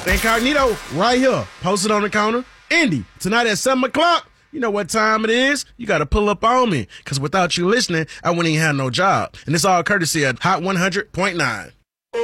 Incognito, right here, posted on the counter. Indy, tonight at 7 o'clock, you know what time it is. You got to pull up on me, because without you listening, I wouldn't even have no job. And it's all courtesy of Hot 100.9.